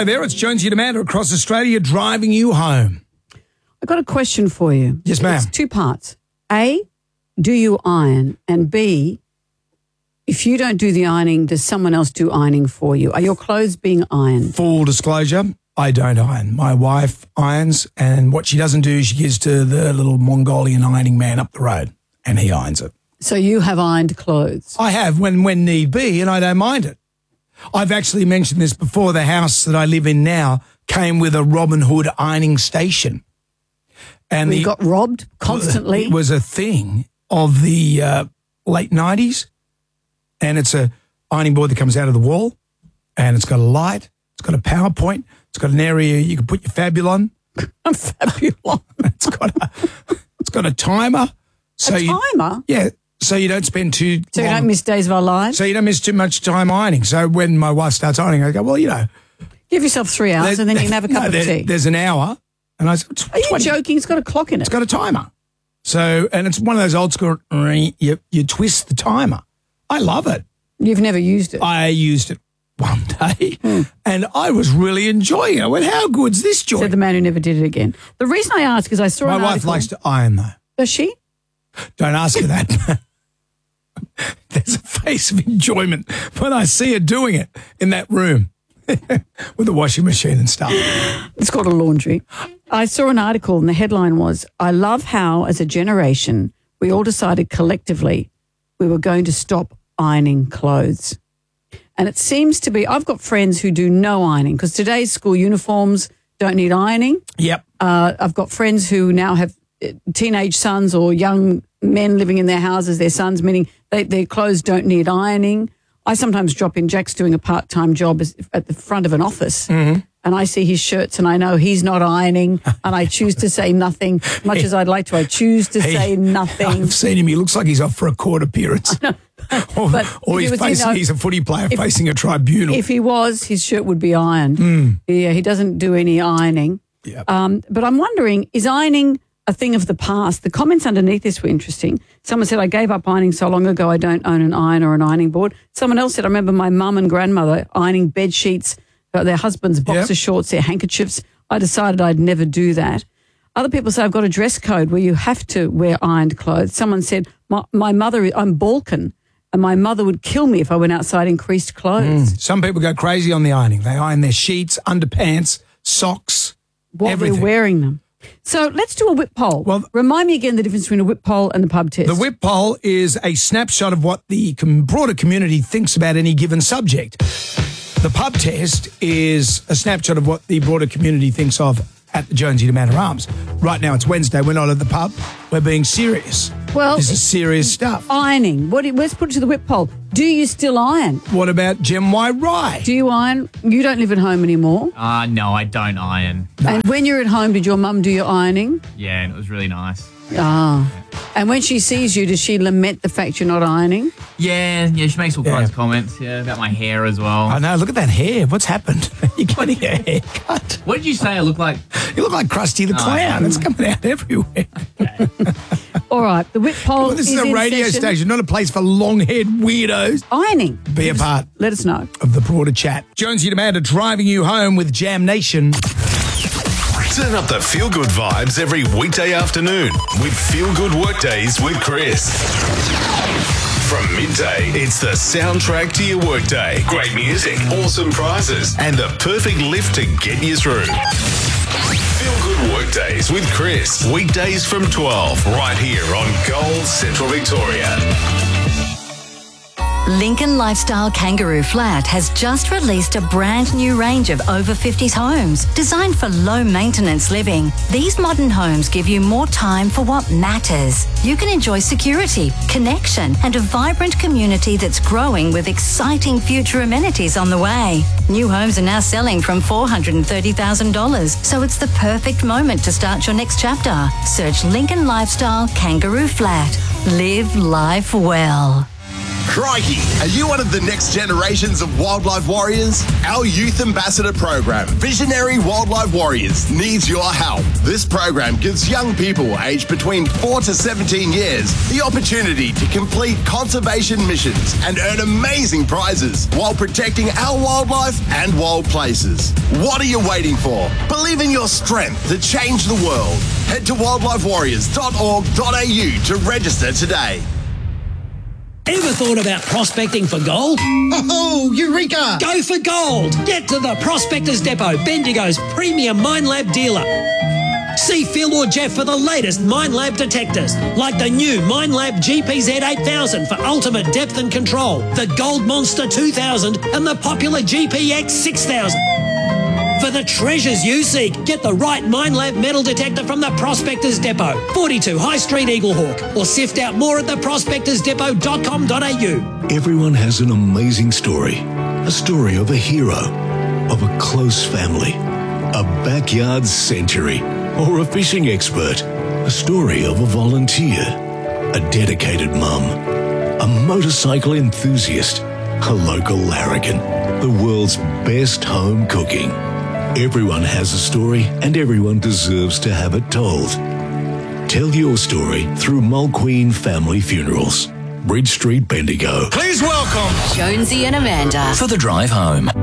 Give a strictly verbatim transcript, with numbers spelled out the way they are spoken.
Hello there, it's Jonesy and Amanda across Australia driving you home. I've got a question for you. Yes, ma'am. It's two parts. A, do you iron? And B, if you don't do the ironing, does someone else do ironing for you? Are your clothes being ironed? Full disclosure, I don't iron. My wife irons, and what she doesn't do, she gives to the little Mongolian ironing man up the road, and he irons it. So you have ironed clothes? I have when, when need be, and I don't mind it. I've actually mentioned this before. The house that I live in now came with a Robin Hood ironing station. And we the, got robbed constantly? It was a thing of the uh, late nineties, and it's a ironing board that comes out of the wall, and it's got a light, it's got a power point, it's got an area you can put your fabulon. Fabulon. It's got a, it's got a timer. So a you, timer? Yeah. So you don't spend too So long, you don't miss days of our lives? So you don't miss too much time ironing. So when my wife starts ironing, I go, well, you know. Give yourself three hours and then you can have a cup no, of there, tea. There's an hour. And I said, Are you joking? It's got a clock in it. It's got a timer. So, and it's one of those old school, you, you twist the timer. I love it. You've never used it? I used it one day hmm. and I was really enjoying it. I went, how good's this joint? Said the man who never did it again. The reason I ask is I saw My an wife article. likes to iron though. Does she? Don't ask her that. There's a face of enjoyment when I see her doing it in that room with the washing machine and stuff. It's called a laundry. I saw an article and the headline was, I love how as a generation we all decided collectively we were going to stop ironing clothes. And it seems to be, I've got friends who do no ironing because today's school uniforms don't need ironing. Yep. Uh, I've got friends who now have teenage sons or young men living in their houses, their sons, meaning they, their clothes don't need ironing. I sometimes drop in, Jack's doing a part-time job as, at the front of an office, mm-hmm. and I see his shirts and I know he's not ironing, and I choose to say nothing. Much he, as I'd like to, I choose to he, say nothing. I've seen him. He looks like he's off for a court appearance. or but or he's, facing, in, he's a footy player if, facing a tribunal. If he was, his shirt would be ironed. Mm. Yeah, he doesn't do any ironing. Yep. Um, but I'm wondering, is ironing a thing of the past? The comments underneath this were interesting. Someone said, I gave up ironing so long ago I don't own an iron or an ironing board. Someone else said, I remember my mum and grandmother ironing bed sheets, uh, their husband's boxer yep. shorts, their handkerchiefs. I decided I'd never do that. Other people say, I've got a dress code where you have to wear ironed clothes. Someone said, my, my mother, I'm Balkan, and my mother would kill me if I went outside in creased clothes. Mm. Some people go crazy on the ironing. They iron their sheets, underpants, socks, While everything. they're wearing them. So let's do a whip poll. Well, remind me again the difference between a whip poll and the pub test. The whip poll is a snapshot of what the com- broader community thinks about any given subject. The pub test is a snapshot of what the broader community thinks of at the Jonesy to Manor Arms. Right now it's Wednesday. We're not at the pub. We're being serious. Well, this is serious stuff. Ironing. What? Let's put it to the whip poll. Do you still iron? What about Gem Y Rye? Do you iron? You don't live at home anymore. Uh, no, I don't iron. And when you're at home, did your mum do your ironing? Yeah, and it was really nice. Ah. And when she sees you, does she lament the fact you're not ironing? Yeah, yeah, she makes all Yeah. kinds of comments, yeah, about my hair as well. I know, look at that hair. What's happened? You're getting a haircut. What did you say I look like? You look like Krusty the Oh, Clown. yeah. It's coming out everywhere. All right, the whip poll Well, this is, is a in radio session. station, not a place for long-haired weirdos. Ironing. Be a part Let us know. of the broader chat. Jonesy and Amanda driving you home with Jam Nation. Turn up the feel-good vibes every weekday afternoon with Feel Good Workdays with Chris. From midday, it's the soundtrack to your workday. Great music, awesome prizes, and the perfect lift to get you through. Feel Good Workdays with Chris. Weekdays from twelve, right here on Gold Central Victoria. Lincoln Lifestyle Kangaroo Flat has just released a brand new range of over fifties homes designed for low maintenance living. These modern homes give you more time for what matters. You can enjoy security, connection, and a vibrant community that's growing with exciting future amenities on the way. New homes are now selling from four hundred thirty thousand dollars, so it's the perfect moment to start your next chapter. Search Lincoln Lifestyle Kangaroo Flat. Live life well. Crikey, are you one of the next generations of wildlife warriors? Our Youth Ambassador program, Visionary Wildlife Warriors, needs your help. This program gives young people aged between four to seventeen years the opportunity to complete conservation missions and earn amazing prizes while protecting our wildlife and wild places. What are you waiting for? Believe in your strength to change the world. Head to wildlife warriors dot org dot a u to register today. Ever thought about prospecting for gold? Oh, Eureka! Go for gold! Get to the Prospectors Depot, Bendigo's premium Minelab dealer. See Phil or Jeff for the latest Minelab detectors, like the new Minelab G P Z eight thousand for ultimate depth and control, the Gold Monster two thousand and the popular G P X six thousand. For the treasures you seek, get the right Minelab metal detector from the Prospectors Depot, forty-two High Street, Eaglehawk, or sift out more at the prospectors depot dot com dot a u. Everyone has an amazing story. A story of a hero, of a close family, a backyard century, or a fishing expert. A story of a volunteer, a dedicated mum, a motorcycle enthusiast, a local larrikin, the world's best home cooking. Everyone has a story and everyone deserves to have it told. Tell your story through Mulqueen Family Funerals. Bridge Street, Bendigo. Please welcome Jonesy and Amanda for the drive home.